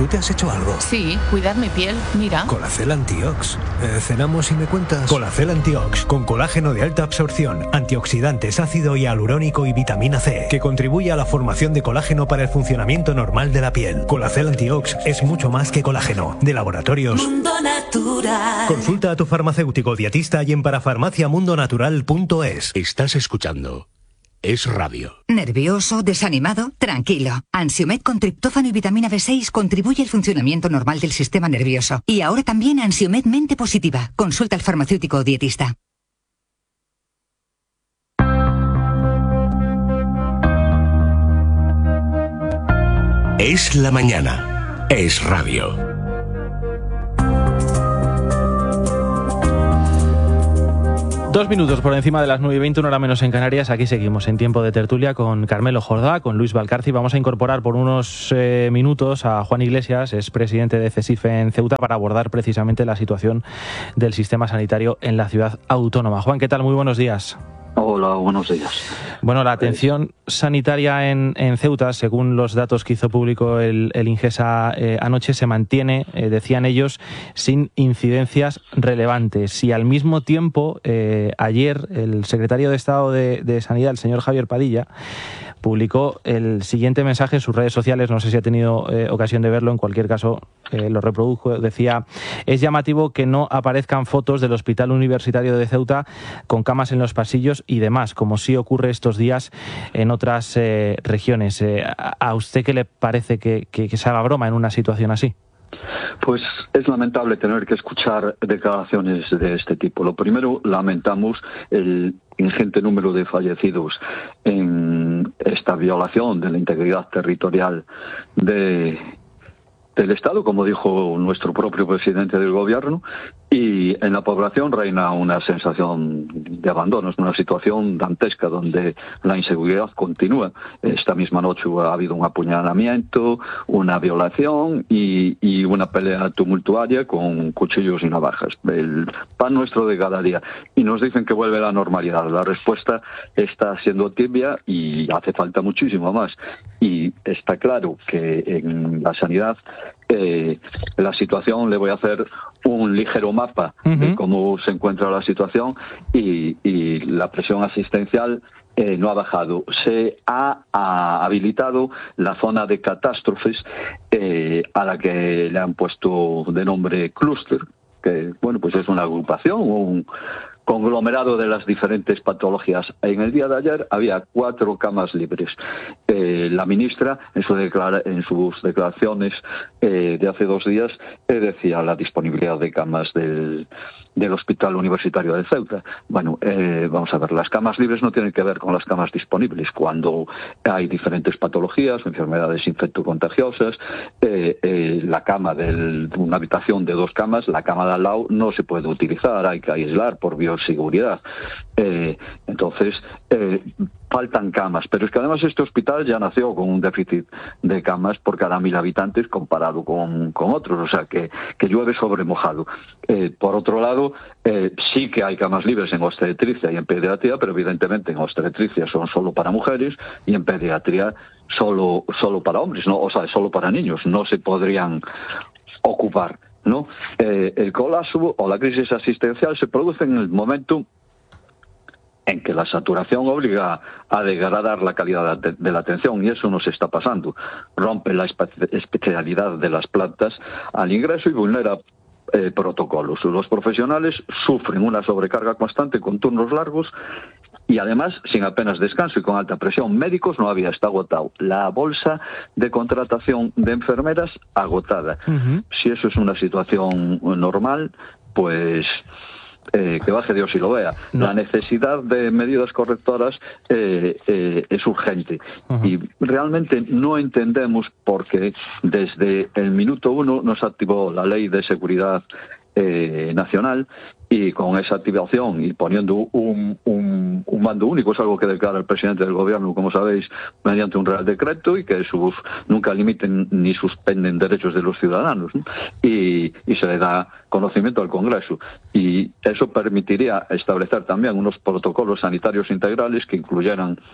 ¿Tú te has hecho algo? Sí, cuidar mi piel, mira. Colacel Antiox. ¿Cenamos y me cuentas? Colacel Antiox, con colágeno de alta absorción, antioxidantes, ácido hialurónico y vitamina C, que contribuye a la formación de colágeno para el funcionamiento normal de la piel. Colacel Antiox es mucho más que colágeno. De Laboratorios Mundo Natural. Consulta a tu farmacéutico dietista y en parafarmaciamundonatural.es. Estás escuchando Es Radio. ¿Nervioso? ¿Desanimado? Tranquilo. Ansiomed con triptófano y vitamina B6 contribuye al funcionamiento normal del sistema nervioso. Y ahora también Ansiomed Mente Positiva. Consulta al farmacéutico o dietista. Es la mañana. Es Radio. Dos minutos por encima de las 9:20, una hora menos en Canarias. Aquí seguimos en tiempo de tertulia con Carmelo Jordá, con Luis Valcarce. Vamos a incorporar por unos minutos a Juan Iglesias, es presidente de CESIF en Ceuta, para abordar precisamente la situación del sistema sanitario en la ciudad autónoma. Juan, ¿qué tal? Muy buenos días. Hola, buenos días. Bueno, la atención sanitaria en Ceuta, según los datos que hizo público el Ingesa anoche, se mantiene, decían ellos, sin incidencias relevantes. Y al mismo tiempo, ayer el secretario de Estado de Sanidad, el señor Javier Padilla, publicó el siguiente mensaje en sus redes sociales. No sé si ha tenido ocasión de verlo, en cualquier caso lo reprodujo. Decía: es llamativo que no aparezcan fotos del Hospital Universitario de Ceuta con camas en los pasillos y demás, como sí ocurre estos días en otras regiones. ¿A usted qué le parece que se haga broma en una situación así? Pues es lamentable tener que escuchar declaraciones de este tipo. Lo primero, lamentamos el ingente número de fallecidos en esta violación de la integridad territorial del Estado, como dijo nuestro propio presidente del gobierno, y en la población reina una sensación de abandono, es una situación dantesca donde la inseguridad continúa. Esta misma noche ha habido un apuñalamiento, una violación y una pelea tumultuaria con cuchillos y navajas. El pan nuestro de cada día. Y nos dicen que vuelve la normalidad. La respuesta está siendo tibia y hace falta muchísimo más. Y está claro que en la sanidad la situación, le voy a hacer un ligero mapa de cómo se encuentra la situación, y la presión asistencial no ha bajado. Se ha habilitado la zona de catástrofes a la que le han puesto de nombre clúster, que bueno, pues es una agrupación, un conglomerado de las diferentes patologías. En el día de ayer había 4 camas libres. La ministra, en sus declaraciones de hace 2 días, decía la disponibilidad de camas del Hospital Universitario de Ceuta. Bueno, vamos a ver, las camas libres no tienen que ver con las camas disponibles. Cuando hay diferentes patologías, enfermedades infectocontagiosas, la cama una habitación de 2 camas, la cama de al lado no se puede utilizar, hay que aislar por bioseguridad. Entonces, faltan camas, pero es que además este hospital ya nació con un déficit de camas por cada 1.000 habitantes comparado con otros, o sea que llueve sobre mojado. Por otro lado, sí que hay camas libres en obstetricia y en pediatría, pero evidentemente en obstetricia son solo para mujeres y en pediatría solo para hombres, ¿no? O sea, solo para niños, no se podrían ocupar, ¿no? El colapso o la crisis asistencial se produce en el momento en que la saturación obliga a degradar la calidad de la atención, y eso nos está pasando. Rompe la especialidad de las plantas al ingreso y vulnera protocolos. Los profesionales sufren una sobrecarga constante con turnos largos y además sin apenas descanso y con alta presión. Médicos no había, está agotado. La bolsa de contratación de enfermeras agotada. Si eso es una situación normal, pues que baje Dios y lo vea. No. La necesidad de medidas correctoras es urgente. Y realmente no entendemos por qué desde el minuto 1 nos activó la Ley de Seguridad Nacional, y con esa activación y poniendo un mando único, es algo que declara el presidente del gobierno, como sabéis, mediante un real decreto, y que nunca limiten ni suspenden derechos de los ciudadanos, ¿no? Y se le da conocimiento al Congreso, y eso permitiría establecer también unos protocolos sanitarios integrales que incluyeran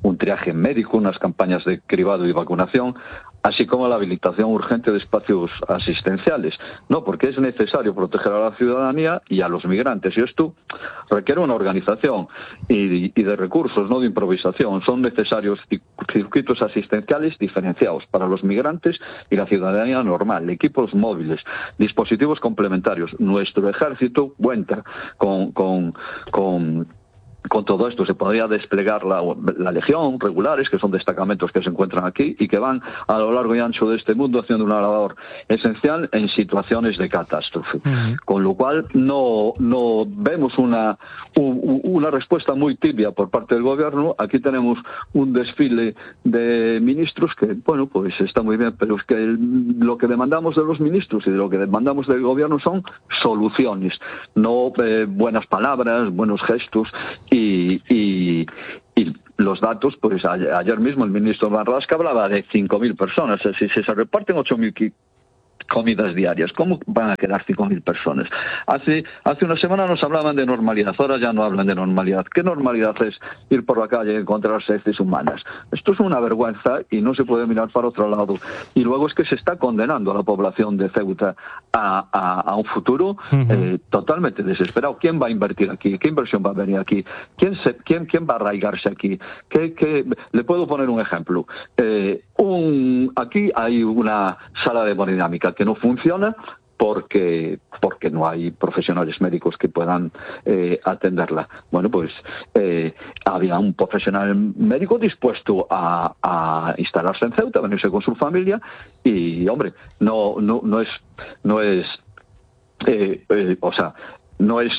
un triaje médico, unas campañas de cribado y vacunación, así como la habilitación urgente de espacios asistenciales. No, porque es necesario proteger a la ciudadanía y a los migrantes. Y esto requiere una organización y de recursos, no de improvisación. Son necesarios circuitos asistenciales diferenciados para los migrantes y la ciudadanía normal, equipos móviles, dispositivos complementarios. Nuestro ejército cuenta con todo esto. Se podría desplegar la Legión, regulares, que son destacamentos que se encuentran aquí y que van a lo largo y ancho de este mundo haciendo una labor esencial en situaciones de catástrofe. Con lo cual no vemos una respuesta muy tibia por parte del gobierno. Aquí tenemos un desfile de ministros que, bueno, pues está muy bien, pero es que lo que demandamos de los ministros y de lo que demandamos del gobierno son soluciones, no buenas palabras, buenos gestos. Y los datos, pues ayer mismo el ministro Marlaska hablaba de 5.000 personas. Si se reparten 8.000 comidas diarias, ¿cómo van a quedar 5.000 personas? Hace una semana nos hablaban de normalidad, ahora ya no hablan de normalidad. ¿Qué normalidad es ir por la calle y encontrarse heces humanas? Esto es una vergüenza y no se puede mirar para otro lado. Y luego es que se está condenando a la población de Ceuta a un futuro totalmente desesperado. ¿Quién va a invertir aquí? ¿Qué inversión va a venir aquí? ¿Quién va a arraigarse aquí? Le puedo poner un ejemplo. Aquí hay una sala de hemodinámica que no funciona porque no hay profesionales médicos que puedan atenderla. Bueno, pues había un profesional médico dispuesto a instalarse en Ceuta, a venirse con su familia y, hombre, no es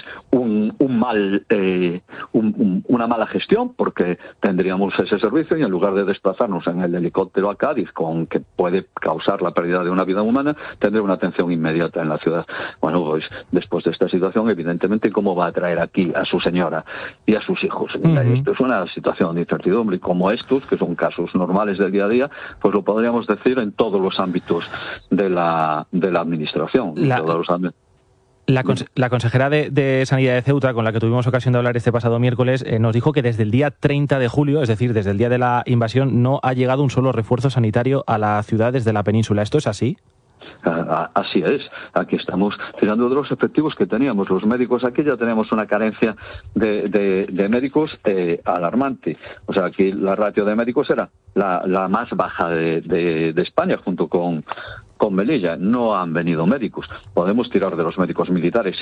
una mala gestión, porque tendríamos ese servicio y en lugar de desplazarnos en el helicóptero a Cádiz, que puede causar la pérdida de una vida humana, tendría una atención inmediata en la ciudad. Bueno, pues después de esta situación, evidentemente, ¿cómo va a traer aquí a su señora y a sus hijos? Esto es una situación de incertidumbre, y como estos, que son casos normales del día a día, pues lo podríamos decir en todos los ámbitos de la administración. La consejera de Sanidad de Ceuta, con la que tuvimos ocasión de hablar este pasado miércoles, nos dijo que desde el día 30 de julio, es decir, desde el día de la invasión, no ha llegado un solo refuerzo sanitario a la ciudad desde la península. ¿Esto es así? Así es. Aquí estamos tirando de los efectivos que teníamos. Los médicos aquí ya tenemos una carencia de médicos alarmante. O sea, aquí la ratio de médicos era la más baja de España, junto con Melilla. No han venido médicos. Podemos tirar de los médicos militares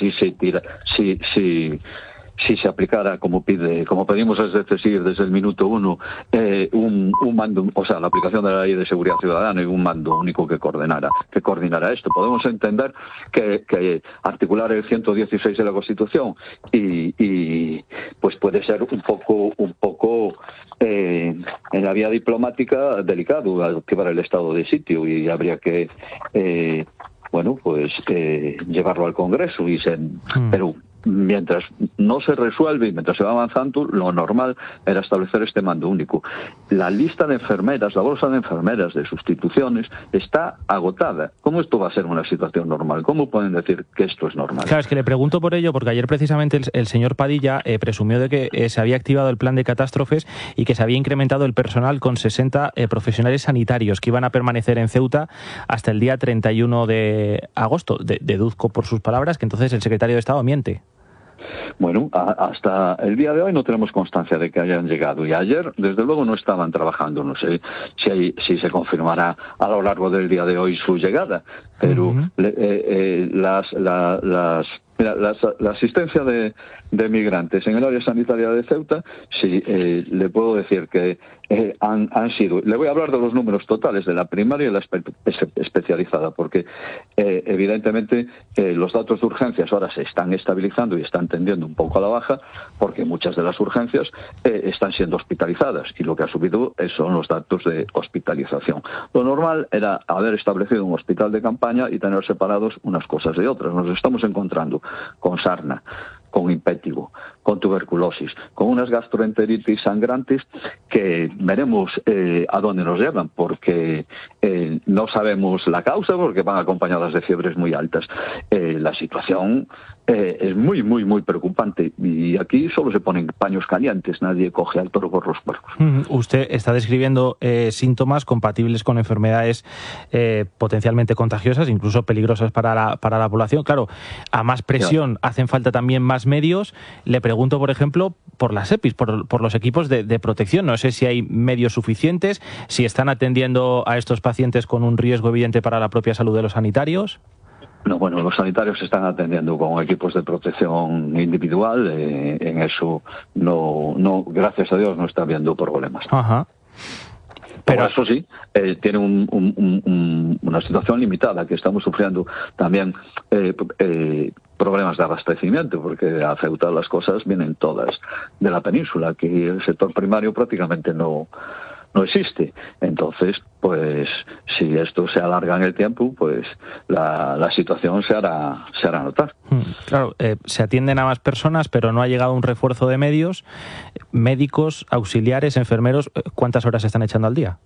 si se aplicara como pedimos desde el minuto uno, un mando, o sea, la aplicación de la Ley de Seguridad Ciudadana y un mando único que coordinara esto. Podemos entender que articular el 116 de la Constitución y pues puede ser un poco en la vía diplomática delicado activar el estado de sitio, y habría que llevarlo al Congreso pero mientras no se resuelve y mientras se va avanzando, lo normal era establecer este mando único. La lista de enfermeras, la bolsa de enfermeras de sustituciones está agotada. ¿Cómo esto va a ser una situación normal? ¿Cómo pueden decir que esto es normal? Claro, es que le pregunto por ello, porque ayer precisamente el señor Padilla presumió de que se había activado el plan de catástrofes y que se había incrementado el personal con 60 profesionales sanitarios que iban a permanecer en Ceuta hasta el día 31 de agosto. Deduzco por sus palabras que entonces el secretario de Estado miente. Bueno, hasta el día de hoy no tenemos constancia de que hayan llegado, y ayer, desde luego, no estaban trabajando. No sé si se confirmará a lo largo del día de hoy su llegada, pero la asistencia de migrantes en el área sanitaria de Ceuta, sí, le puedo decir que han sido... Le voy a hablar de los números totales de la primaria y la especializada, porque evidentemente los datos de urgencias ahora se están estabilizando y están tendiendo un poco a la baja, porque muchas de las urgencias están siendo hospitalizadas, y lo que ha subido son los datos de hospitalización. Lo normal era haber establecido un hospital de campaña y tener separados unas cosas de otras. Nos estamos encontrando con sarna, con impétigo, con tuberculosis, con unas gastroenteritis sangrantes que veremos a dónde nos llevan, porque no sabemos la causa, porque van acompañadas de fiebres muy altas. La situación es muy, muy, muy preocupante. Y aquí solo se ponen paños calientes, nadie coge al toro por los cuernos. Usted está describiendo síntomas compatibles con enfermedades potencialmente contagiosas, incluso peligrosas para la población. Claro, a más presión hacen falta también más medios. Le pregunto, por ejemplo, por las EPIs, por los equipos de protección. No sé si hay medios suficientes, si están atendiendo a estos pacientes con un riesgo evidente para la propia salud de los sanitarios. No, bueno, los sanitarios se están atendiendo con equipos de protección individual. En eso, no, gracias a Dios, no está habiendo problemas. Ajá. Pero eso sí, tiene una situación limitada, que estamos sufriendo también problemas de abastecimiento, porque a Ceuta las cosas vienen todas de la península, que el sector primario prácticamente no existe. Entonces, pues si esto se alarga en el tiempo, pues la situación se hará notar. Claro, se atienden a más personas, pero no ha llegado un refuerzo de medios, médicos, auxiliares, enfermeros. ¿Cuántas horas están echando al día?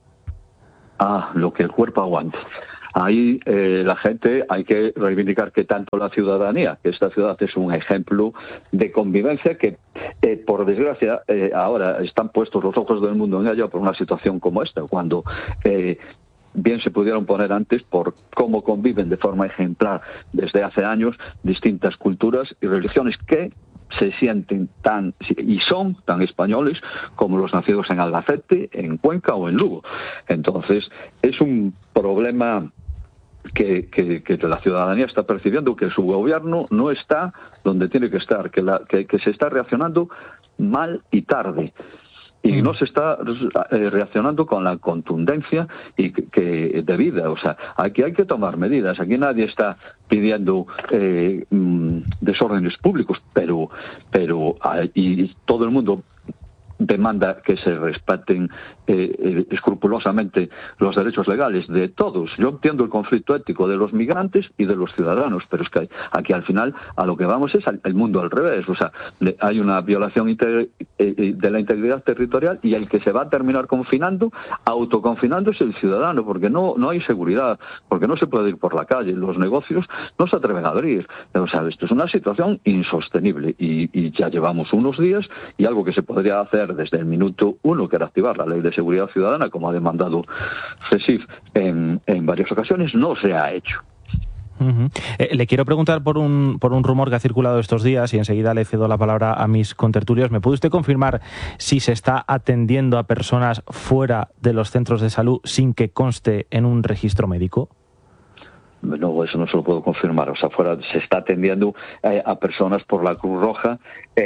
Lo que el cuerpo aguante. Ahí la gente, hay que reivindicar que tanto la ciudadanía, que esta ciudad es un ejemplo de convivencia que, por desgracia, ahora están puestos los ojos del mundo en ella por una situación como esta, cuando bien se pudieron poner antes por cómo conviven de forma ejemplar desde hace años distintas culturas y religiones que se sienten y son tan españoles como los nacidos en Albacete, en Cuenca o en Lugo. Entonces, es un problema que la ciudadanía está percibiendo, que su gobierno no está donde tiene que estar, que se está reaccionando mal y tarde. Y no se está reaccionando con la contundencia que debida. O sea, aquí hay que tomar medidas. Aquí nadie está pidiendo desórdenes públicos, pero y todo el mundo demanda que se respeten escrupulosamente los derechos legales de todos. Yo entiendo el conflicto ético de los migrantes y de los ciudadanos, pero es que aquí al final a lo que vamos es al mundo al revés. O sea, hay una violación de la integridad territorial y el que se va a terminar autoconfinando es el ciudadano, porque no hay seguridad, porque no se puede ir por la calle, los negocios no se atreven a abrir. O sea, esto es una situación insostenible y ya llevamos unos días, y algo que se podría hacer desde el minuto 1, que era activar la Ley de Seguridad Ciudadana, como ha demandado CESIF en varias ocasiones, no se ha hecho. Le quiero preguntar por un rumor que ha circulado estos días, y enseguida le cedo la palabra a mis contertulios. ¿Me puede usted confirmar si se está atendiendo a personas fuera de los centros de salud sin que conste en un registro médico? No, eso no se lo puedo confirmar. O sea, se está atendiendo a personas por la Cruz Roja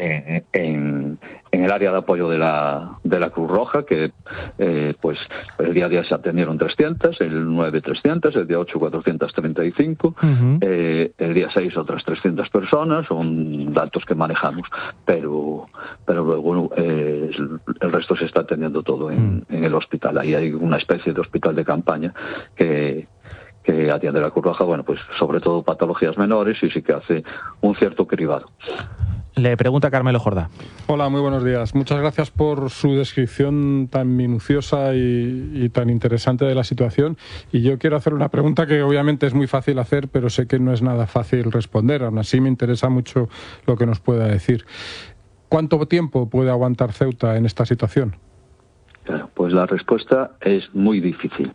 en el área de apoyo de la Cruz Roja, que pues el día 10 se atendieron 300, el 9 300, el día 8 435, el día 6 otras 300 personas, son datos que manejamos, pero luego el resto se está atendiendo todo en el hospital. Ahí hay una especie de hospital de campaña que atiende la Cruz Roja, bueno, pues sobre todo patologías menores, y sí que hace un cierto cribado. Le pregunta Carmelo Jordá. Hola, muy buenos días. Muchas gracias por su descripción tan minuciosa y tan interesante de la situación. Y yo quiero hacer una pregunta que obviamente es muy fácil hacer, pero sé que no es nada fácil responder. Aún así me interesa mucho lo que nos pueda decir. ¿Cuánto tiempo puede aguantar Ceuta en esta situación? Pues la respuesta es muy difícil.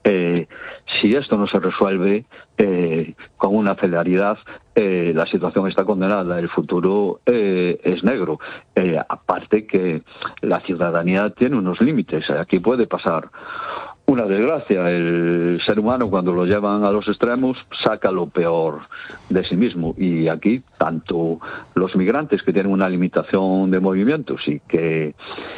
Si esto no se resuelve con una celeridad, la situación está condenada, el futuro es negro. Aparte que la ciudadanía tiene unos límites, aquí puede pasar una desgracia. El ser humano, cuando lo llevan a los extremos, saca lo peor de sí mismo, y aquí tanto los migrantes, que tienen una limitación de movimientos y que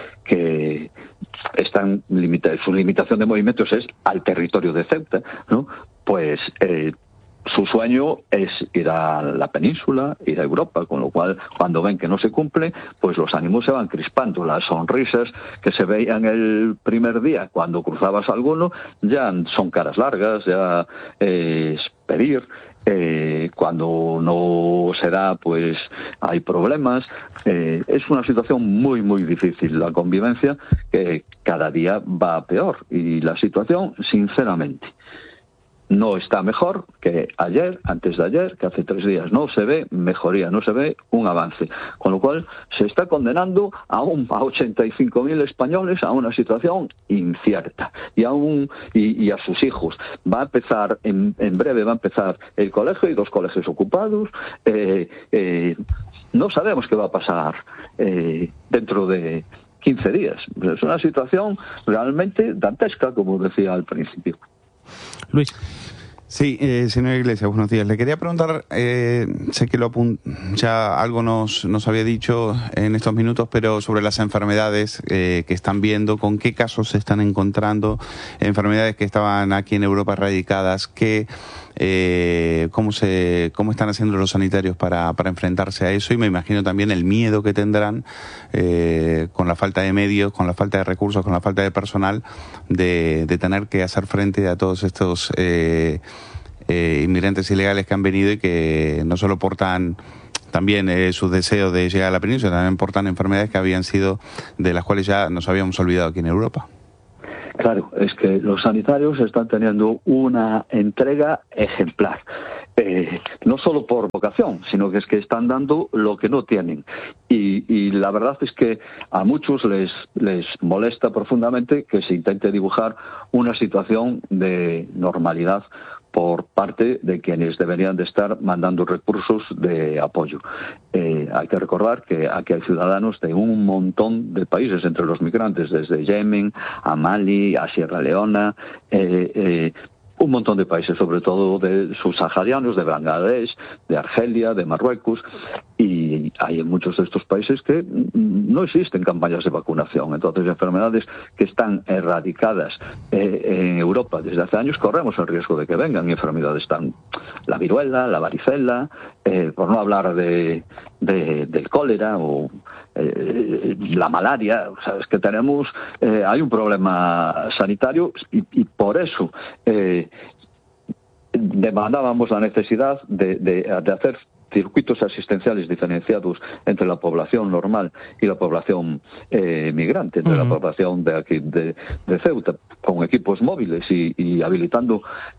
están limitados, su limitación de movimientos es al territorio de Ceuta, ¿no? Pues su sueño es ir a la península, ir a Europa, con lo cual, cuando ven que no se cumple, pues los ánimos se van crispando. Las sonrisas que se veían el primer día cuando cruzabas alguno ya son caras largas, ya es pedir. Cuando no se da, pues hay problemas. Es una situación muy, muy difícil. La convivencia que cada día va peor. Y la situación, sinceramente, no está mejor que ayer, antes de ayer, que hace 3 días. No se ve mejoría, no se ve un avance. Con lo cual se está condenando a 85.000 españoles a una situación incierta. Y a sus hijos. Va a empezar, en breve va a empezar el colegio, y 2 colegios ocupados. No sabemos qué va a pasar dentro de 15 días. Es una situación realmente dantesca, como decía al principio. Luis. Sí, señor Iglesias, buenos días. Le quería preguntar, sé que ya algo nos había dicho en estos minutos, pero sobre las enfermedades que están viendo, con qué casos se están encontrando, enfermedades que estaban aquí en Europa erradicadas, cómo están haciendo los sanitarios para enfrentarse a eso, y me imagino también el miedo que tendrán con la falta de medios, con la falta de recursos, con la falta de personal, de tener que hacer frente a todos estos inmigrantes ilegales que han venido y que no solo portan también sus deseos de llegar a la península, también portan enfermedades que habían sido, de las cuales ya nos habíamos olvidado aquí en Europa. Claro, es que los sanitarios están teniendo una entrega ejemplar. No solo por vocación, sino que es que están dando lo que no tienen. Y la verdad es que a muchos les molesta profundamente que se intente dibujar una situación de normalidad por parte de quienes deberían de estar mandando recursos de apoyo. Hay que recordar que aquí hay ciudadanos de un montón de países entre los migrantes, desde Yemen a Mali, a Sierra Leona, un montón de países, sobre todo de subsaharianos, de Bangladesh, de Argelia, de Marruecos, y hay en muchos de estos países que no existen campañas de vacunación. Entonces, enfermedades que están erradicadas en Europa desde hace años, corremos el riesgo de que vengan, y enfermedades la viruela, la varicela, por no hablar del cólera o la malaria. O sea, es que hay un problema sanitario, y por eso demandábamos la necesidad de hacer circuitos asistenciales diferenciados entre la población normal y la población migrante, entre la población de aquí de Ceuta, con equipos móviles y habilitando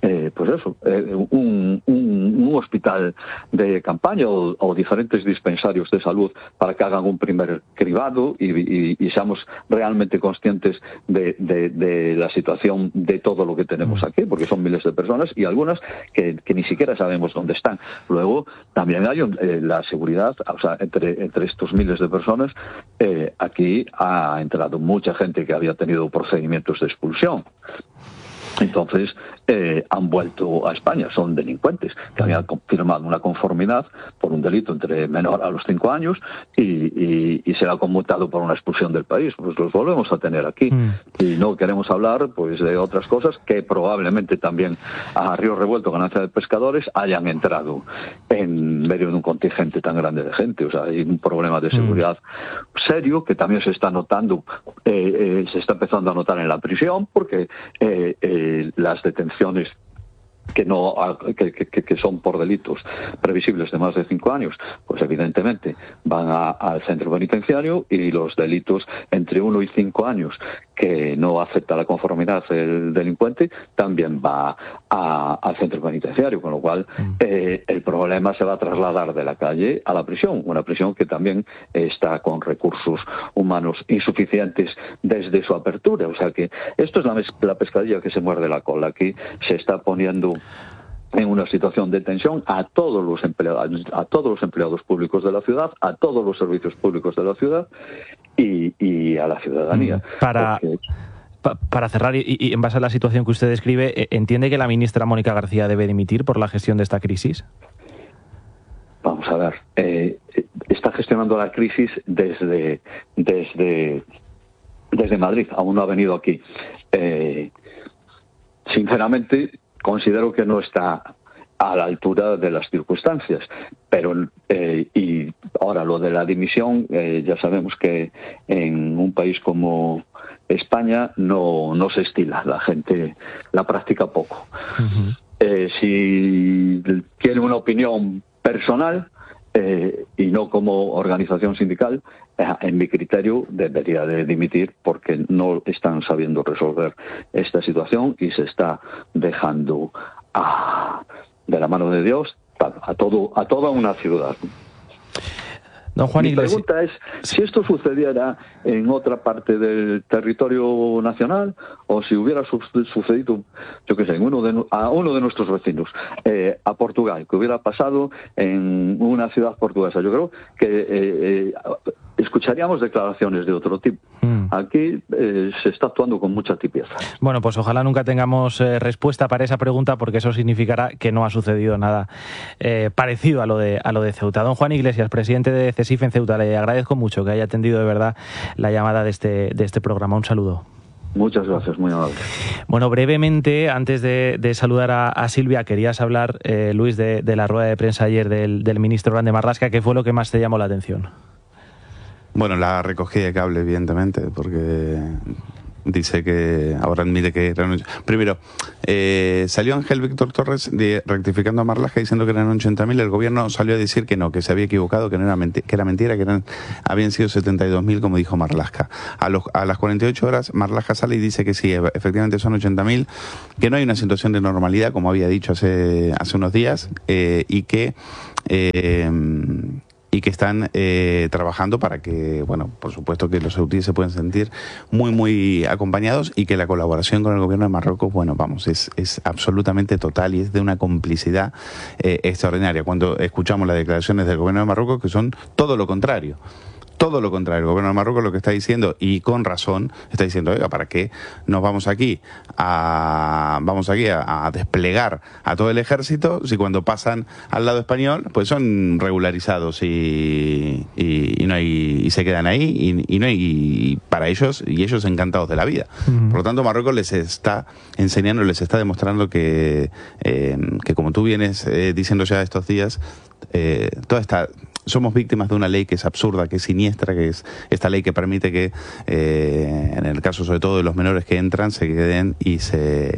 un hospital de campaña o diferentes dispensarios de salud para que hagan un primer cribado y seamos realmente conscientes de la situación de todo lo que tenemos aquí, porque son miles de personas y algunas que ni siquiera sabemos dónde están. Luego también hay la seguridad, o sea, entre estos miles de personas, aquí ha entrado mucha gente que había tenido procedimientos de expulsión. Entonces han vuelto a España, son delincuentes que habían firmado una conformidad por un delito entre menor a los 5 años y se ha conmutado por una expulsión del país. Pues los volvemos a tener aquí y no queremos hablar pues de otras cosas que probablemente también a río revuelto, ganancia de pescadores, hayan entrado en medio de un contingente tan grande de gente. O sea, hay un problema de seguridad serio que también se está notando, se está empezando a notar en la prisión, porque las detenciones que son por delitos previsibles de más de 5 años, pues evidentemente van al centro penitenciario, y los delitos entre 1 y 5 años que no acepta la conformidad del delincuente también va al centro penitenciario, con lo cual el problema se va a trasladar de la calle a la prisión, una prisión que también está con recursos humanos insuficientes desde su apertura. O sea que esto es la pescadilla que se muerde la cola. Aquí se está poniendo en una situación de tensión a todos los empleados públicos de la ciudad, a todos los servicios públicos de la ciudad y a la ciudadanía. Para cerrar, y en base a la situación que usted describe, ¿entiende que la ministra Mónica García debe dimitir por la gestión de esta crisis? Vamos a ver, está gestionando la crisis desde Madrid, aún no ha venido aquí. Sinceramente, considero que no está a la altura de las circunstancias, pero y ahora lo de la dimisión, ya sabemos que en un país como España no se estila, la gente la practica poco. Si tiene una opinión personal y no como organización sindical, en mi criterio debería de dimitir, porque no están sabiendo resolver esta situación y se está dejando de la mano de Dios, a toda una ciudad. Don Juan Mi Iglesias. pregunta es si esto sucediera en otra parte del territorio nacional o si hubiera sucedido, yo qué sé, a uno de nuestros vecinos, a Portugal, que hubiera pasado en una ciudad portuguesa. Yo creo que escucharíamos declaraciones de otro tipo. Aquí se está actuando con mucha tibieza. Bueno, pues ojalá nunca tengamos respuesta para esa pregunta, porque eso significará que no ha sucedido nada parecido a lo de Ceuta. Don Juan Iglesias, presidente de CESIF en Ceuta, le agradezco mucho que haya atendido de verdad la llamada de este programa. Un saludo. Muchas gracias, muy amable. Bueno, brevemente, antes de saludar a Silvia, querías hablar, Luis, de la rueda de prensa ayer del ministro Grande Marlaska. ¿Qué fue lo que más te llamó la atención? Bueno, la recogida de cable, evidentemente, porque dice que ahora admite que renunció. Primero, salió Ángel Víctor Torres rectificando a Marlaska diciendo que eran 80.000. El gobierno salió a decir que no, que se había equivocado, que no era que era mentira, que habían sido 72.000, como dijo Marlaska. A las 48 horas, Marlaska sale y dice que sí, efectivamente son 80.000, que no hay una situación de normalidad, como había dicho hace unos días, y que están trabajando para que, bueno, por supuesto que los ceutíes se pueden sentir muy, muy acompañados, y que la colaboración con el gobierno de Marruecos, bueno, vamos, es absolutamente total y es de una complicidad extraordinaria. Cuando escuchamos las declaraciones del gobierno de Marruecos, que son todo lo contrario. Todo lo contrario, el gobierno de Marruecos lo que está diciendo, y con razón, está diciendo, oiga, ¿para qué nos vamos aquí a desplegar a todo el ejército si cuando pasan al lado español pues son regularizados y se quedan ahí y para ellos, y ellos encantados de la vida? Por lo tanto, Marruecos les está enseñando, les está demostrando que como tú vienes diciendo ya estos días, somos víctimas de una ley que es absurda, que es siniestra, que es esta ley que permite que, en el caso sobre todo de los menores que entran, se queden y se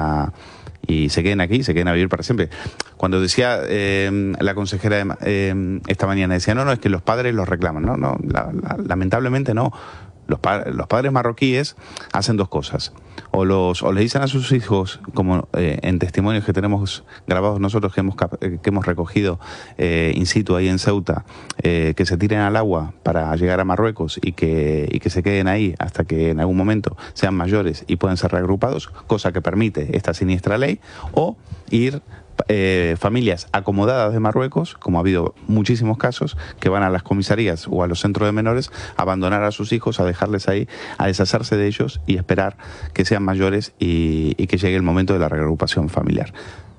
queden aquí, se queden a vivir para siempre. Cuando decía la consejera esta mañana, decía, no, es que los padres los reclaman. No, lamentablemente no. Los padres marroquíes hacen dos cosas. O les dicen a sus hijos, como en testimonios que tenemos grabados nosotros, que hemos recogido in situ ahí en Ceuta, que se tiren al agua para llegar a Marruecos y que se queden ahí hasta que en algún momento sean mayores y puedan ser reagrupados, cosa que permite esta siniestra ley, o ir familias acomodadas de Marruecos, como ha habido muchísimos casos, que van a las comisarías o a los centros de menores a abandonar a sus hijos, a dejarles ahí, a deshacerse de ellos y esperar que sean mayores y que llegue el momento de la reagrupación familiar.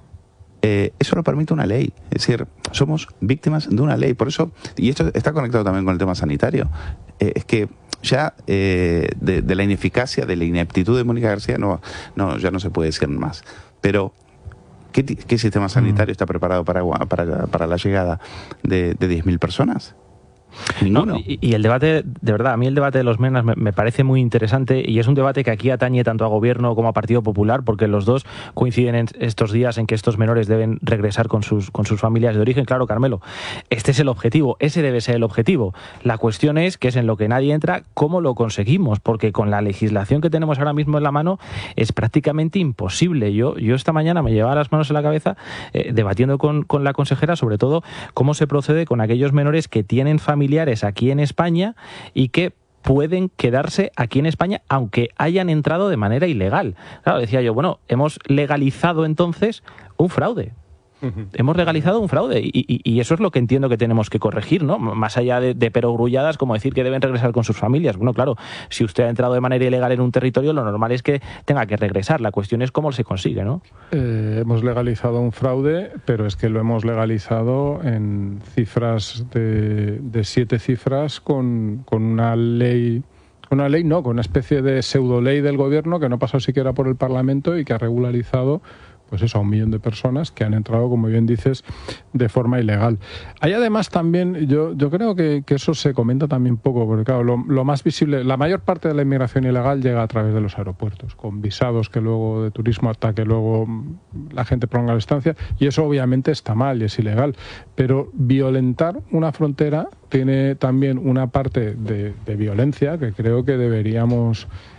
Eso lo permite una ley, es decir, somos víctimas de una ley. Por eso, y esto está conectado también con el tema sanitario, es que ya de la ineficacia, de la ineptitud de Mónica García ya no se puede decir más. Pero ¿qué sistema sanitario está preparado para la llegada de 10.000 personas? Ninguno. No, y el debate, de verdad, a mí el debate de los MENAS me parece muy interesante, y es un debate que aquí atañe tanto a Gobierno como a Partido Popular, porque los dos coinciden en estos días en que estos menores deben regresar con sus familias de origen. Claro, Carmelo, este es el objetivo, ese debe ser el objetivo. La cuestión es, que es en lo que nadie entra, cómo lo conseguimos, porque con la legislación que tenemos ahora mismo en la mano es prácticamente imposible. Yo esta mañana me llevaba las manos en la cabeza debatiendo con la consejera sobre todo cómo se procede con aquellos menores que tienen familiares aquí en España y que pueden quedarse aquí en España aunque hayan entrado de manera ilegal. Claro, decía yo, bueno, hemos legalizado entonces un fraude. Hemos legalizado un fraude y eso es lo que entiendo que tenemos que corregir, ¿no? Más allá de perogrulladas como decir que deben regresar con sus familias. Bueno, claro, si usted ha entrado de manera ilegal en un territorio, lo normal es que tenga que regresar. La cuestión es cómo se consigue, ¿no? Hemos legalizado un fraude, pero es que lo hemos legalizado en cifras de 7 cifras con una ley... con una especie de pseudo ley del gobierno que no ha pasado siquiera por el Parlamento y que ha regularizado pues eso, a 1 millón de personas que han entrado, como bien dices, de forma ilegal. Hay además también, yo creo que eso se comenta también poco, porque claro, lo más visible, la mayor parte de la inmigración ilegal llega a través de los aeropuertos, con visados que luego de turismo hasta que luego la gente prolonga la estancia, y eso obviamente está mal y es ilegal, pero violentar una frontera tiene también una parte de violencia que creo que deberíamos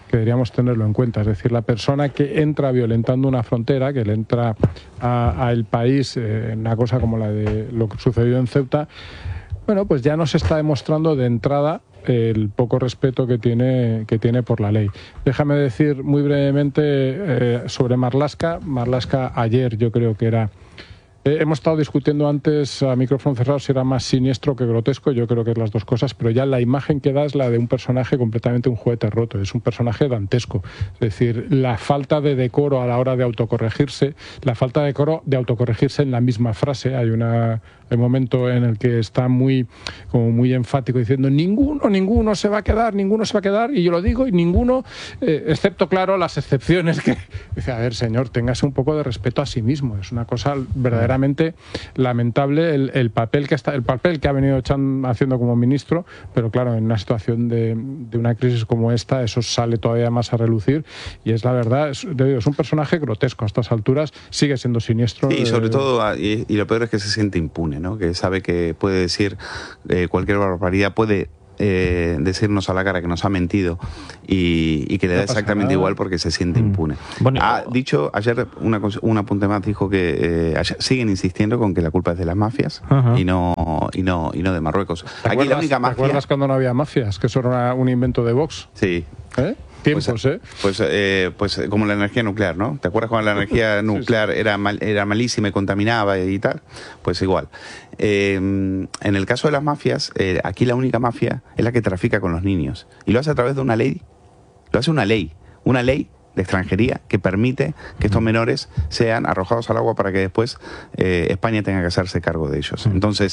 que deberíamos tenerlo en cuenta. Es decir, la persona que entra violentando una frontera, que le entra al país en una cosa como la de lo que sucedió en Ceuta, bueno, pues ya nos está demostrando de entrada el poco respeto que tiene por la ley. Déjame decir muy brevemente sobre Marlaska. Marlaska ayer yo creo que era... hemos estado discutiendo antes a micrófono cerrado si era más siniestro que grotesco. Yo creo que es las dos cosas, pero ya la imagen que da es la de un personaje completamente un juguete roto. Es un personaje dantesco. Es decir, la falta de decoro a la hora de autocorregirse, la falta de decoro de autocorregirse en la misma frase. Hay un momento en el que está muy enfático diciendo ninguno se va a quedar, y yo lo digo, y ninguno, excepto, claro, las excepciones que... Dice, a ver, señor, téngase un poco de respeto a sí mismo. Es una cosa verdaderamente lamentable el papel que ha venido haciendo como ministro, pero claro, en una situación de una crisis como esta, eso sale todavía más a relucir, y es la verdad, es un personaje grotesco a estas alturas, sigue siendo siniestro. Sí, sobre todo, y lo peor es que se siente impune, ¿no? Que sabe que puede decir cualquier barbaridad, puede decirnos a la cara que nos ha mentido y que le da exactamente igual porque se siente impune. Bueno, ha dicho ayer un apunte más, dijo que siguen insistiendo con que la culpa es de las mafias y no de Marruecos. Aquí la única mafia... ¿Te acuerdas cuando no había mafias? Que eso era un invento de Vox. Sí. Tiempos, pues como la energía nuclear, ¿no? ¿Te acuerdas cuando la energía nuclear era malísima y contaminaba y tal? Pues igual. En el caso de las mafias, aquí la única mafia es la que trafica con los niños. Y lo hace a través de una ley. Lo hace una ley de extranjería que permite que estos menores sean arrojados al agua para que después España tenga que hacerse cargo de ellos. Entonces,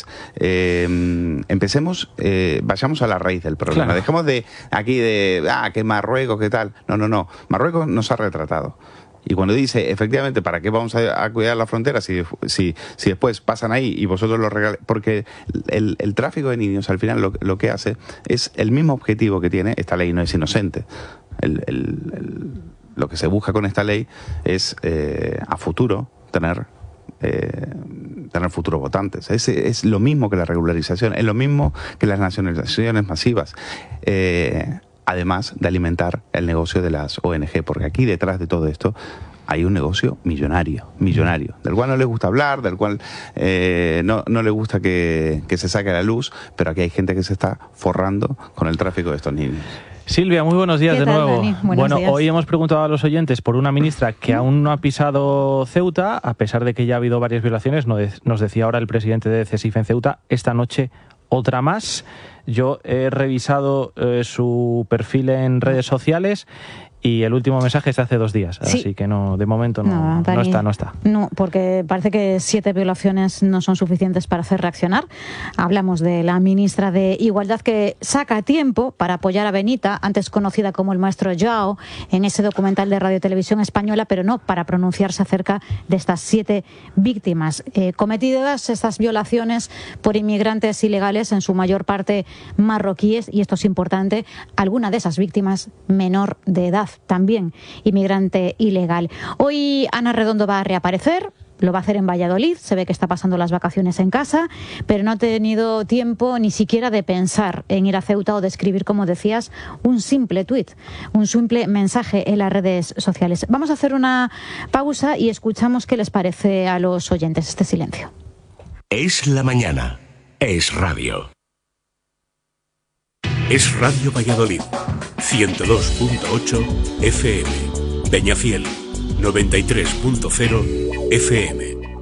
vayamos a la raíz del problema. Claro. Dejemos que Marruecos, ¿qué tal? No. Marruecos nos ha retratado. Y cuando dice, efectivamente, ¿para qué vamos a cuidar la frontera si después pasan ahí y vosotros lo regaláis? Porque el tráfico de niños, al final, lo que hace es el mismo objetivo que tiene. Esta ley no es inocente. Lo que se busca con esta ley es a futuro tener futuros votantes. Es lo mismo que la regularización, es lo mismo que las nacionalizaciones masivas. Además de alimentar el negocio de las ONG, porque aquí detrás de todo esto hay un negocio millonario, del cual no les gusta hablar, del cual no les gusta que se saque a la luz, pero aquí hay gente que se está forrando con el tráfico de estos niños. Silvia, muy buenos días de nuevo. Bueno, días. Hoy hemos preguntado a los oyentes por una ministra que aún no ha pisado Ceuta, a pesar de que ya ha habido varias violaciones. Nos decía ahora el presidente de CESIF en Ceuta, esta noche otra más. Yo he revisado su perfil en redes sociales y el último mensaje es hace 2 días, sí. Así que no, de momento no está. No, porque parece que 7 violaciones no son suficientes para hacer reaccionar. Hablamos de la ministra de Igualdad que saca tiempo para apoyar a Benita, antes conocida como el maestro Joao, en ese documental de Radio Televisión Española, pero no para pronunciarse acerca de estas 7 víctimas cometidas, estas violaciones por inmigrantes ilegales, en su mayor parte marroquíes, y esto es importante, alguna de esas víctimas menor de edad, también inmigrante ilegal. Hoy Ana Redondo va a reaparecer, lo va a hacer en Valladolid, se ve que está pasando las vacaciones en casa, pero no ha tenido tiempo ni siquiera de pensar en ir a Ceuta o de escribir, como decías, un simple tuit, un simple mensaje en las redes sociales. Vamos a hacer una pausa y escuchamos qué les parece a los oyentes este silencio. Es la mañana, es radio. Es Radio Valladolid, 102.8 FM, Peñafiel, 93.0 FM.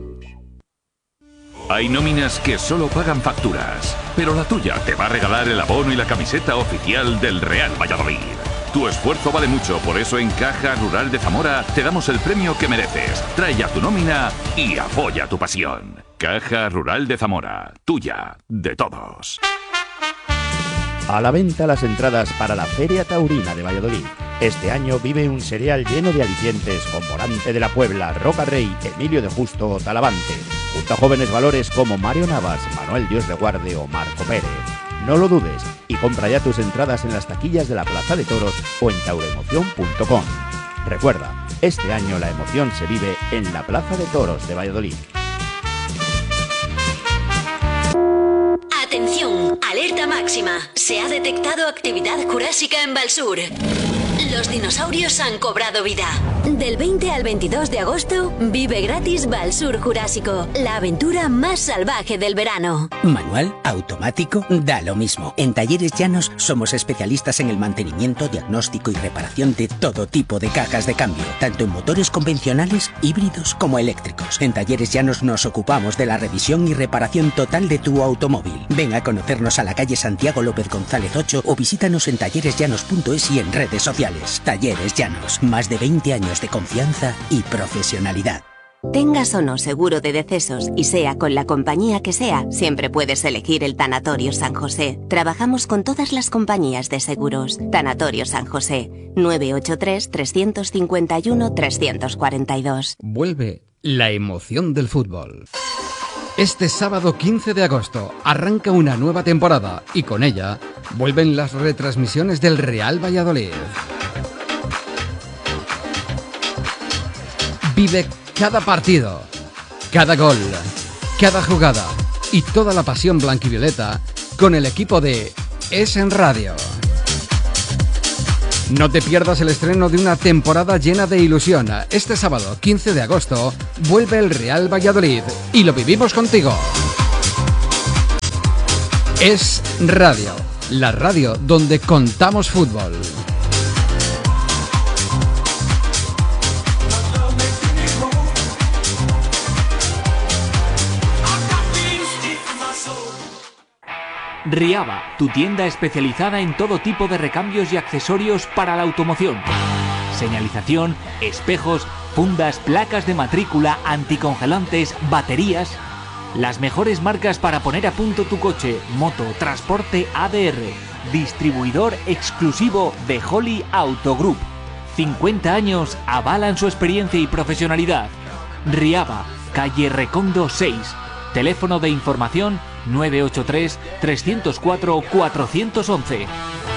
Hay nóminas que solo pagan facturas, pero la tuya te va a regalar el abono y la camiseta oficial del Real Valladolid. Tu esfuerzo vale mucho, por eso en Caja Rural de Zamora te damos el premio que mereces. Trae ya tu nómina y apoya tu pasión. Caja Rural de Zamora, tuya, de todos. A la venta las entradas para la Feria Taurina de Valladolid. Este año vive un serial lleno de alicientes con Morante de la Puebla, Roca Rey, Emilio de Justo o Talavante, junto a jóvenes valores como Mario Navas, Manuel Dios de Guarde o Marco Pérez. No lo dudes y compra ya tus entradas en las taquillas de la Plaza de Toros o en tauroemoción.com. Recuerda, este año la emoción se vive en la Plaza de Toros de Valladolid. Atención, alerta máxima. Se ha detectado actividad jurásica en Valsur. Los dinosaurios han cobrado vida. Del 20 al 22 de agosto, vive gratis Valsur Jurásico, la aventura más salvaje del verano. Manual, automático, da lo mismo. En Talleres Llanos somos especialistas en el mantenimiento, diagnóstico y reparación de todo tipo de cajas de cambio, tanto en motores convencionales, híbridos como eléctricos. En Talleres Llanos nos ocupamos de la revisión y reparación total de tu automóvil. Ven a conocernos a la calle Santiago López González 8 o visítanos en talleresllanos.es y en redes sociales. Talleres Llanos, más de 20 años de confianza y profesionalidad. Tengas o no seguro de decesos y sea con la compañía que sea, siempre puedes elegir el Tanatorio San José. Trabajamos con todas las compañías de seguros. Tanatorio San José, 983-351-342. Vuelve la emoción del fútbol. Este sábado 15 de agosto arranca una nueva temporada y con ella vuelven las retransmisiones del Real Valladolid. Vive cada partido, cada gol, cada jugada y toda la pasión blanquivioleta con el equipo de Es en Radio. No te pierdas el estreno de una temporada llena de ilusión. Este sábado 15 de agosto vuelve el Real Valladolid y lo vivimos contigo. Es Radio, la radio donde contamos fútbol. Riaba, tu tienda especializada en todo tipo de recambios y accesorios para la automoción. Señalización, espejos, fundas, placas de matrícula, anticongelantes, baterías. Las mejores marcas para poner a punto tu coche, moto, transporte ADR. Distribuidor exclusivo de Holly Auto Group. 50 años avalan su experiencia y profesionalidad. Riaba, calle Recondo 6. Teléfono de información 983-304-411.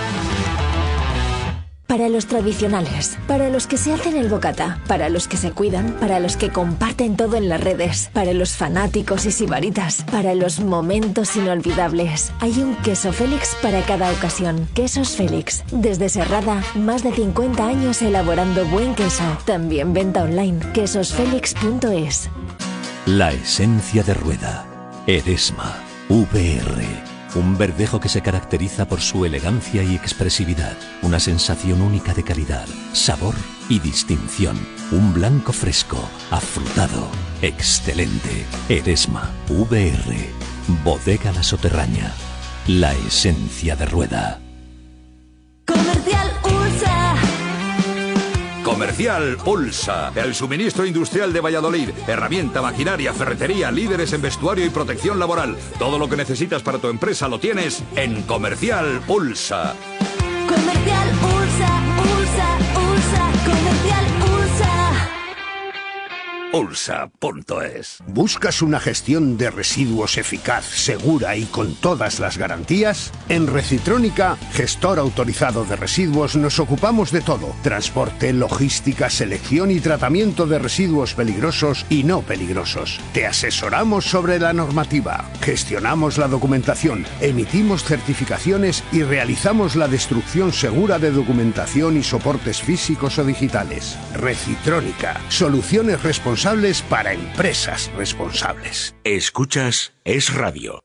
Para los tradicionales, para los que se hacen el bocata, para los que se cuidan, para los que comparten todo en las redes, para los fanáticos y sibaritas, para los momentos inolvidables. Hay un queso Félix para cada ocasión. Quesos Félix. Desde Serrada, más de 50 años elaborando buen queso. También venta online. quesosfelix.es. La esencia de Rueda. Eresma. VR. Un verdejo que se caracteriza por su elegancia y expresividad. Una sensación única de calidad, sabor y distinción. Un blanco fresco, afrutado, excelente. Eresma. VR. Bodega La Soterraña. La esencia de Rueda. Comercial Ursa. Comercial Ulsa, el suministro industrial de Valladolid. Herramienta, maquinaria, ferretería, líderes en vestuario y protección laboral. Todo lo que necesitas para tu empresa lo tienes en Comercial Ulsa. Comercial Ursa, Ursa, Ursa, Comercial Ursa. Ulsa.es. ¿Buscas una gestión de residuos eficaz, segura y con todas las garantías? En Recitrónica, gestor autorizado de residuos, nos ocupamos de todo: transporte, logística, selección y tratamiento de residuos peligrosos y no peligrosos. Te asesoramos sobre la normativa, gestionamos la documentación, emitimos certificaciones y realizamos la destrucción segura de documentación y soportes físicos o digitales. Recitrónica, soluciones responsables para empresas responsables. Escuchas Es Radio.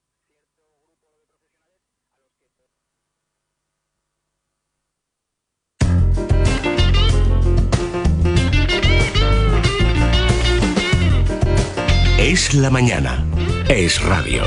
Es la mañana. Es Radio.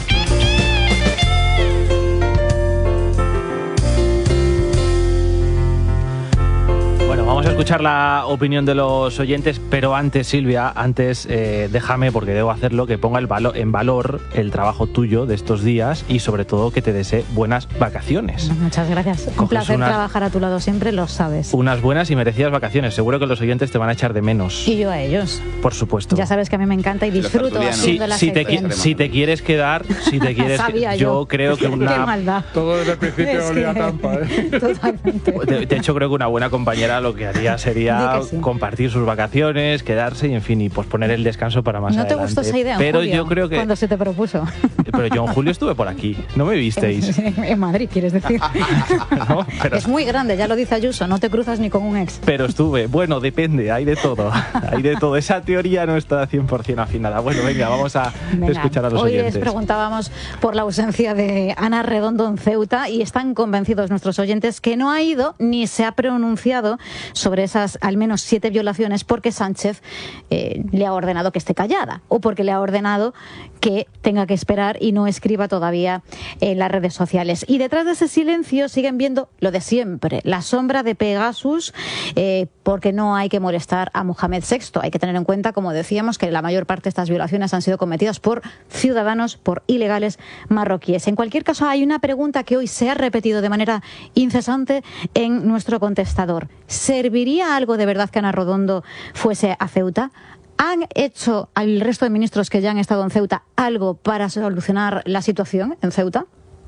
Vamos a escuchar la opinión de los oyentes, pero antes, Silvia, déjame, porque debo hacerlo, que ponga en valor el trabajo tuyo de estos días y sobre todo que te desee buenas vacaciones. Muchas gracias. Un placer trabajar a tu lado siempre, lo sabes. Unas buenas y merecidas vacaciones. Seguro que los oyentes te van a echar de menos. Y yo a ellos. Por supuesto. Ya sabes que a mí me encanta y disfruto haciendo la sección. Si te quieres quedar, yo creo que una... Qué maldad. Todo desde el principio olía a Tampa, ¿eh? Totalmente. De hecho, creo que una buena compañera lo que que haría sería compartir sus vacaciones, quedarse y, en fin, y posponer el descanso para más adelante. ¿No te gustó esa idea, pero Julio, yo creo que cuando se te propuso? Pero yo en julio estuve por aquí, ¿no me visteis? En Madrid, quieres decir. No, pero... Es muy grande, ya lo dice Ayuso, no te cruzas ni con un ex. Pero estuve, bueno, depende, hay de todo, hay de todo. Esa teoría no está 100% afinada. Bueno, venga, vamos a escuchar a los oyentes. Hoy les preguntábamos por la ausencia de Ana Redondo en Ceuta y están convencidos nuestros oyentes que no ha ido ni se ha pronunciado sobre esas al menos 7 violaciones porque Sánchez le ha ordenado que esté callada o porque le ha ordenado que tenga que esperar y no escriba todavía en las redes sociales. Y detrás de ese silencio siguen viendo lo de siempre, la sombra de Pegasus, porque no hay que molestar a Mohamed VI. Hay que tener en cuenta, como decíamos, que la mayor parte de estas violaciones han sido cometidas por ciudadanos, por ilegales marroquíes. En cualquier caso, hay una pregunta que hoy se ha repetido de manera incesante en nuestro contestador. ¿Serviría algo de verdad que Ana Redondo fuese a Ceuta? ¿Han hecho al resto de ministros que ya han estado en Ceuta algo para solucionar la situación en Ceuta?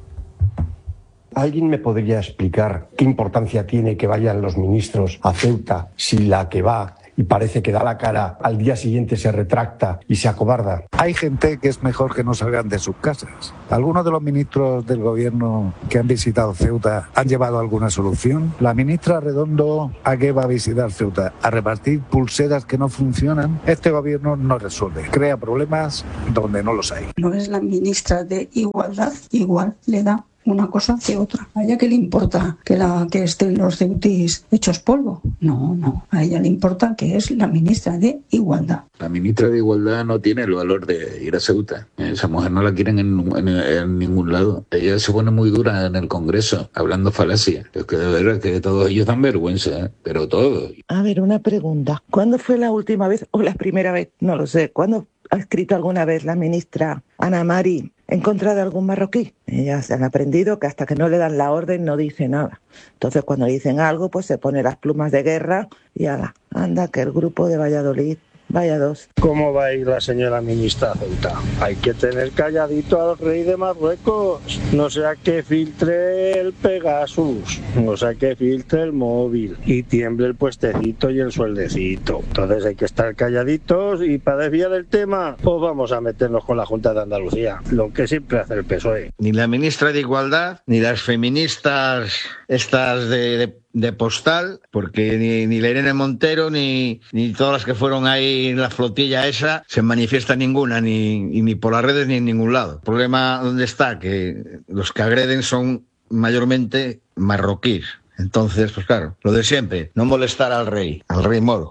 ¿Alguien me podría explicar qué importancia tiene que vayan los ministros a Ceuta si la que va y parece que da la cara, al día siguiente se retracta y se acobarda? Hay gente que es mejor que no salgan de sus casas. ¿Algunos de los ministros del gobierno que han visitado Ceuta han llevado alguna solución? La ministra Redondo, ¿a qué va a visitar Ceuta? ¿A repartir pulseras que no funcionan? Este gobierno no resuelve, crea problemas donde no los hay. No es la ministra de Igualdad, igual le da una cosa que otra. ¿A ella qué le importa que estén los ceutíes hechos polvo? No. A ella le importa que es la ministra de Igualdad. La ministra de Igualdad no tiene el valor de ir a Ceuta. Esa mujer no la quieren en ningún lado. Ella se pone muy dura en el Congreso, hablando falacia. Es que de verdad que todos ellos dan vergüenza, pero todos. A ver, una pregunta. ¿Cuándo fue la última vez o la primera vez? No lo sé. ¿Cuándo ha escrito alguna vez la ministra Ana Mari en contra de algún marroquí? Ellas han aprendido que hasta que no le dan la orden no dice nada. Entonces cuando le dicen algo, pues se pone las plumas de guerra y anda que el grupo de Valladolid, vaya dos. ¿Cómo va a ir la señora ministra a Ceuta? Hay que tener calladito al rey de Marruecos, no sea que filtre el Pegasus, no sea que filtre el móvil y tiemble el puestecito y el sueldecito. Entonces hay que estar calladitos y para desviar el tema, pues vamos a meternos con la Junta de Andalucía, lo que siempre hace el PSOE. Ni la ministra de Igualdad, ni las feministas estas de postal, porque ni la Irene Montero ni todas las que fueron ahí en la flotilla esa se manifiesta ninguna, ni por las redes ni en ningún lado. El problema donde está, que los que agreden son mayormente marroquíes. Entonces, pues claro, lo de siempre, no molestar al rey moro.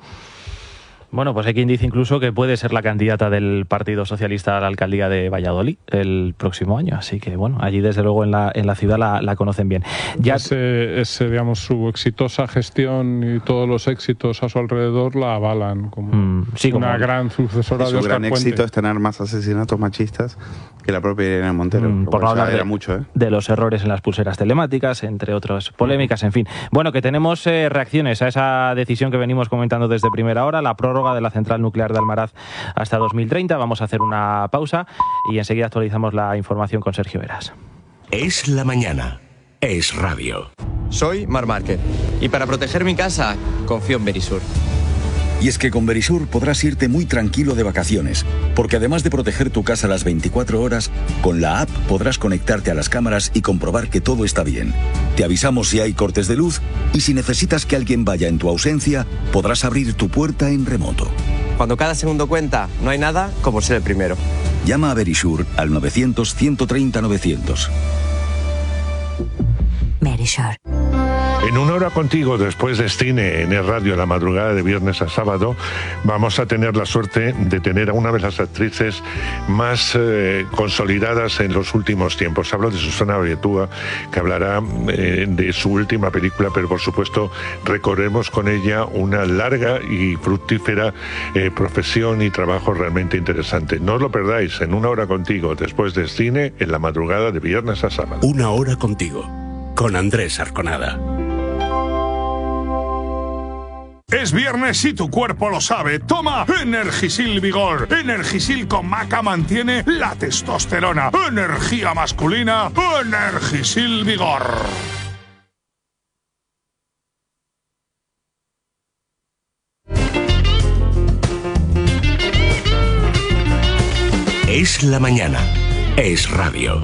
Bueno, pues hay quien dice incluso que puede ser la candidata del Partido Socialista a la alcaldía de Valladolid el próximo año. Así que, bueno, allí desde luego en la ciudad la conocen bien. Ya digamos, su exitosa gestión y todos los éxitos a su alrededor la avalan como una gran sucesora de Óscar Puente. Su gran éxito es tener más asesinatos machistas que la propia Irene Montero. Por no hablar mucho, de los errores en las pulseras telemáticas, entre otras polémicas, en fin. Bueno, que tenemos reacciones a esa decisión que venimos comentando desde primera hora, la prórroga de la central nuclear de Almaraz hasta 2030. Vamos a hacer una pausa y enseguida actualizamos la información con Sergio Heras. Es la mañana. Es radio. Soy Marc Márquez y para proteger mi casa confío en Verisur. Y es que con Verisur podrás irte muy tranquilo de vacaciones, porque además de proteger tu casa las 24 horas, con la app podrás conectarte a las cámaras y comprobar que todo está bien. Te avisamos si hay cortes de luz y si necesitas que alguien vaya en tu ausencia, podrás abrir tu puerta en remoto. Cuando cada segundo cuenta, no hay nada como ser el primero. Llama a Verisur al 900-130-900. Verisur. En Una Hora Contigo, después de Cine en el radio, la madrugada de viernes a sábado, vamos a tener la suerte de tener a una de las actrices más consolidadas en los últimos tiempos. Hablo de Susana Abetúa, que hablará de su última película, pero por supuesto recorremos con ella una larga y fructífera profesión y trabajo realmente interesante. No os lo perdáis, en Una Hora Contigo, después de Cine en la madrugada de viernes a sábado. Una Hora Contigo, con Andrés Arconada. Es viernes y tu cuerpo lo sabe. Toma Energisil Vigor. Energisil con maca mantiene la testosterona. Energía masculina. Energisil Vigor. Es la mañana. Es radio.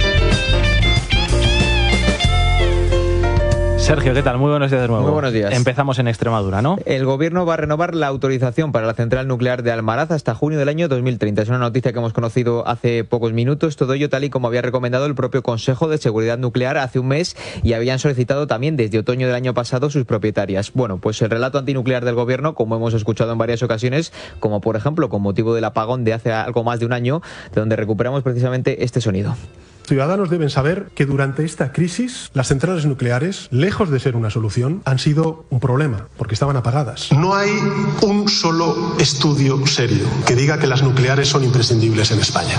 Sergio, ¿qué tal? Muy buenos días de nuevo. Muy buenos días. Empezamos en Extremadura, ¿no? El Gobierno va a renovar la autorización para la central nuclear de Almaraz hasta junio del año 2030. Es una noticia que hemos conocido hace pocos minutos. Todo ello tal y como había recomendado el propio Consejo de Seguridad Nuclear hace un mes y habían solicitado también desde otoño del año pasado sus propietarias. Bueno, pues el relato antinuclear del Gobierno, como hemos escuchado en varias ocasiones, como por ejemplo con motivo del apagón de hace algo más de un año, de donde recuperamos precisamente este sonido. Ciudadanos deben saber que durante esta crisis las centrales nucleares, lejos de ser una solución, han sido un problema, porque estaban apagadas. No hay un solo estudio serio que diga que las nucleares son imprescindibles en España.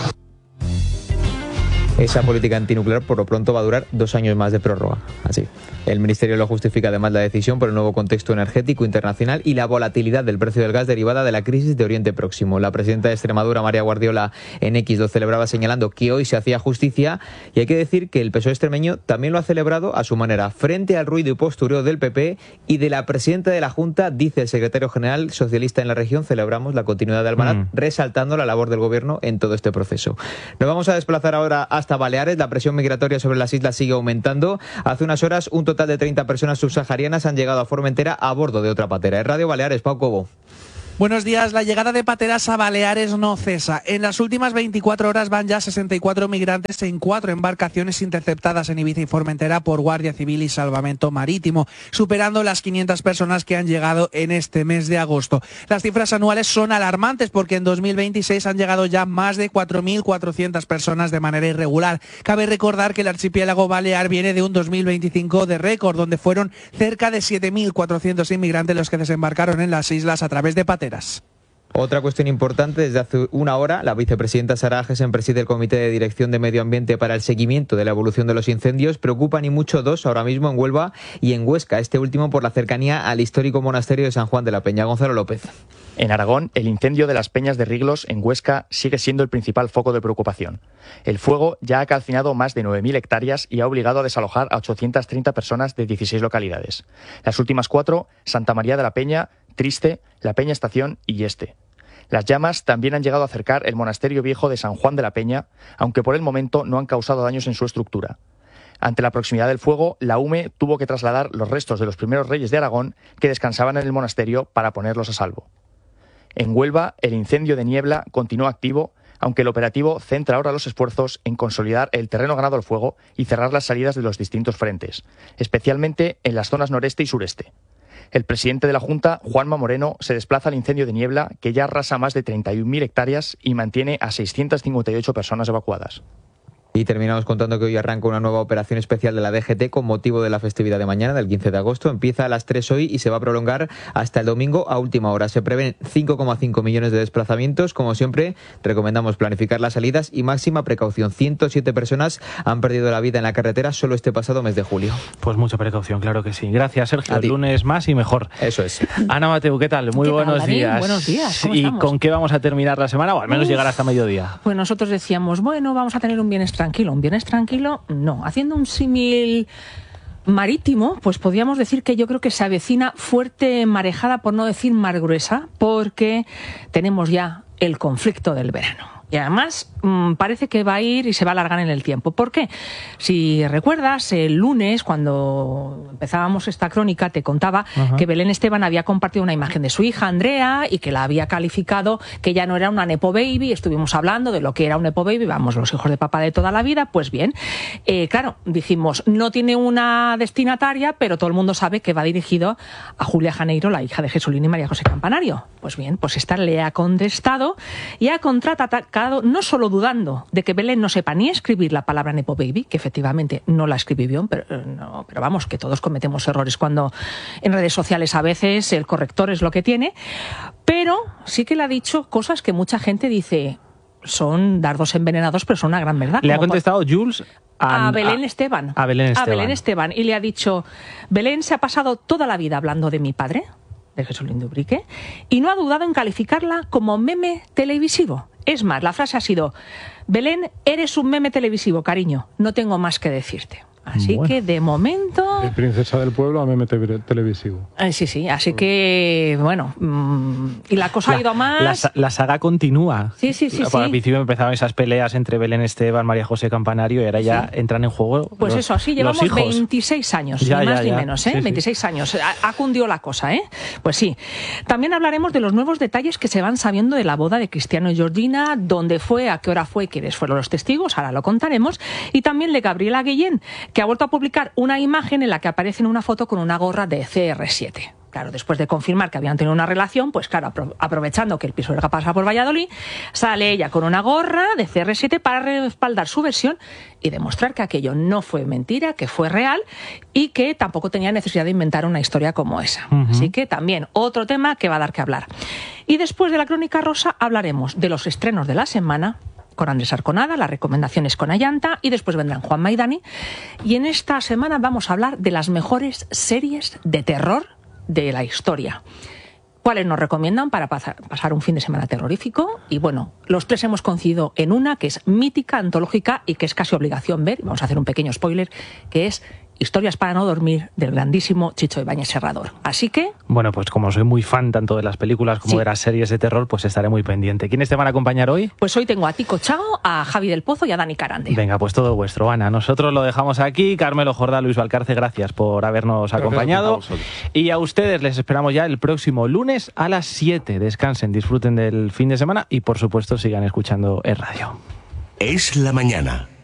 Esa política antinuclear por lo pronto va a durar 2 años más de prórroga. Así. El Ministerio lo justifica además la decisión por el nuevo contexto energético internacional y la volatilidad del precio del gas derivada de la crisis de Oriente Próximo. La presidenta de Extremadura, María Guardiola, en X lo celebraba señalando que hoy se hacía justicia, y hay que decir que el PSOE extremeño también lo ha celebrado a su manera, frente al ruido y postureo del PP y de la presidenta de la Junta. Dice el secretario general socialista en la región: celebramos la continuidad de Almaraz, resaltando la labor del gobierno en todo este proceso. Nos vamos a desplazar ahora hasta Baleares. La presión migratoria sobre las islas sigue aumentando. Hace unas horas un total de 30 personas subsaharianas han llegado a Formentera a bordo de otra patera. En Radio Baleares, Pau Cobo. Buenos días. La llegada de pateras a Baleares no cesa. En las últimas 24 horas van ya 64 migrantes en 4 embarcaciones interceptadas en Ibiza y Formentera por Guardia Civil y Salvamento Marítimo, superando las 500 personas que han llegado en este mes de agosto. Las cifras anuales son alarmantes porque en 2026 han llegado ya más de 4.400 personas de manera irregular. Cabe recordar que el archipiélago balear viene de un 2025 de récord, donde fueron cerca de 7.400 inmigrantes los que desembarcaron en las islas a través de pateras. Otra cuestión importante: desde hace una hora la vicepresidenta Sara Agesen preside el Comité de Dirección de Medio Ambiente para el seguimiento de la evolución de los incendios. Preocupan y mucho dos ahora mismo en Huelva y en Huesca, este último por la cercanía al histórico monasterio de San Juan de la Peña. Gonzalo López. En Aragón, el incendio de las Peñas de Riglos en Huesca sigue siendo el principal foco de preocupación. El fuego ya ha calcinado más de 9.000 hectáreas y ha obligado a desalojar a 830 personas de 16 localidades. Las últimas 4, Santa María de la Peña, Triste, La Peña Estación y Este. Las llamas también han llegado a acercar el monasterio viejo de San Juan de la Peña, aunque por el momento no han causado daños en su estructura. Ante la proximidad del fuego, la UME tuvo que trasladar los restos de los primeros reyes de Aragón que descansaban en el monasterio para ponerlos a salvo. En Huelva, el incendio de Niebla continúa activo, aunque el operativo centra ahora los esfuerzos en consolidar el terreno ganado al fuego y cerrar las salidas de los distintos frentes, especialmente en las zonas noreste y sureste. El presidente de la Junta, Juanma Moreno, se desplaza al incendio de Niebla, que ya arrasa más de 31.000 hectáreas y mantiene a 658 personas evacuadas. Y terminamos contando que hoy arranca una nueva operación especial de la DGT con motivo de la festividad de mañana, del 15 de agosto. Empieza a las 3 hoy y se va a prolongar hasta el domingo a última hora. Se prevén 5,5 millones de desplazamientos. Como siempre, recomendamos planificar las salidas y máxima precaución. 107 personas han perdido la vida en la carretera solo este pasado mes de julio. Pues mucha precaución, claro que sí. Gracias, Sergio. El lunes más y mejor. Eso es. Ana Mateu, ¿qué tal? Muy buenos días. Buenos días. ¿Cómo ¿Y estamos? con qué vamos a terminar la semana? O al menos llegar hasta mediodía. Pues nosotros decíamos, bueno, vamos a tener un viernes tranquilo. ¿Un viernes tranquilo? No. Haciendo un símil marítimo, pues podríamos decir que yo creo que se avecina fuerte marejada, por no decir mar gruesa, porque tenemos ya el conflicto del verano. Y además parece que va a ir y se va a alargar en el tiempo. ¿Por qué? Si recuerdas, el lunes, cuando empezábamos esta crónica, te contaba que Belén Esteban había compartido una imagen de su hija, Andrea, y que la había calificado que ya no era una nepo baby. Estuvimos hablando de lo que era un nepo baby, vamos, los hijos de papá de toda la vida. Pues bien, claro, dijimos, no tiene una destinataria, pero todo el mundo sabe que va dirigido a Julia Janeiro, la hija de Jesulín y María José Campanario. Pues bien, pues esta le ha contestado y ha contraatacado, no solo dudando de que Belén no sepa ni escribir la palabra nepo baby, que efectivamente no la escribí bien, pero vamos, que todos cometemos errores cuando en redes sociales a veces el corrector es lo que tiene, pero sí que le ha dicho cosas que mucha gente dice son dardos envenenados, pero son una gran verdad. Le ha contestado Jules a Belén Esteban. A Belén Esteban. A Belén Esteban. Y le ha dicho, Belén se ha pasado toda la vida hablando de mi padre, de Jesulín de Ubrique, y no ha dudado en calificarla como meme televisivo. Es más, la frase ha sido, Belén, eres un meme televisivo, cariño, no tengo más que decirte. Así que de momento... De Princesa del Pueblo a meme televisivo. Sí, así que, bueno, y la cosa ha ido más... La saga continúa. Sí. Al principio empezaban esas peleas entre Belén Esteban, María José Campanario, y ahora ya entran en juego Pues eso, así llevamos 26 años, ni más ni menos, ¿eh? 26 años. Ha cundido la cosa, ¿eh? Pues sí. También hablaremos de los nuevos detalles que se van sabiendo de la boda de Cristiano y Georgina, dónde fue, a qué hora fue, quiénes fueron los testigos, ahora lo contaremos, y también de Gabriela Guillén, que ha vuelto a publicar una imagen en la que aparece en una foto con una gorra de CR7. Claro, después de confirmar que habían tenido una relación, pues claro, aprovechando que el Pisuerga pasa por Valladolid, sale ella con una gorra de CR7 para respaldar su versión y demostrar que aquello no fue mentira, que fue real y que tampoco tenía necesidad de inventar una historia como esa. Así que también otro tema que va a dar que hablar. Y después de la Crónica Rosa hablaremos de los estrenos de la semana, con Andrés Arconada, las recomendaciones con Ayanta, y después vendrán Juan Maidani. Y en esta semana vamos a hablar de las mejores series de terror de la historia. ¿Cuáles nos recomiendan para pasar un fin de semana terrorífico? Y bueno, los tres hemos coincidido en una que es mítica, antológica y que es casi obligación ver. Vamos a hacer un pequeño spoiler, que es Historias para no dormir, del grandísimo Chicho Ibáñez Serrador. Así que... Bueno, pues como soy muy fan tanto de las películas como de las series de terror, pues estaré muy pendiente. ¿Quiénes te van a acompañar hoy? Pues hoy tengo a Tico Chao, a Javi del Pozo y a Dani Carande. Venga, pues todo vuestro, Ana. Nosotros lo dejamos aquí. Carmelo Jordá, Luis Valcarce, gracias por habernos acompañado. Y a ustedes les esperamos ya el próximo lunes a las 7. Descansen, disfruten del fin de semana y por supuesto sigan escuchando Es Radio. Es la mañana.